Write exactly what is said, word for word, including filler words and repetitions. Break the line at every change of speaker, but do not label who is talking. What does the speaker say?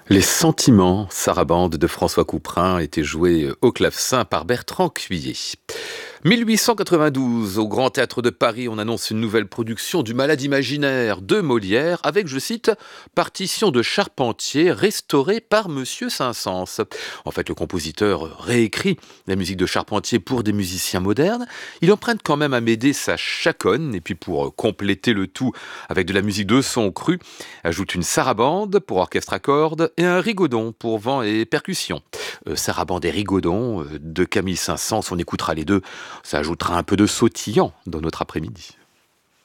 Les Sentiments, sarabande de François Couperin, était jouée au clavecin par Bertrand Cuillet. mille huit cent quatre-vingt-douze, au Grand Théâtre de Paris, on annonce une nouvelle production du Malade imaginaire de Molière avec, je cite, partition de Charpentier restaurée par Monsieur Saint-Saëns. En fait, le compositeur réécrit la musique de Charpentier pour des musiciens modernes. Il emprunte quand même à Médée sa chaconne et puis pour compléter le tout avec de la musique de son cru, ajoute une sarabande pour orchestre à cordes et un rigodon pour vent et percussions. Euh, sarabande et rigodon euh, de Camille Saint-Saëns, on écoutera les deux. Ça ajoutera un peu de sautillant dans notre après-midi.